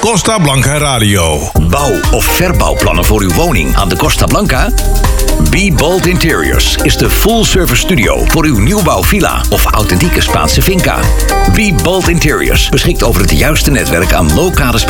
Costa Blanca Radio. Bouw- of verbouwplannen voor uw woning aan de Costa Blanca? Be Bold Interiors is de full-service studio voor uw nieuwbouw villa of authentieke Spaanse finca. Be Bold Interiors beschikt over het juiste netwerk aan lokale specialisten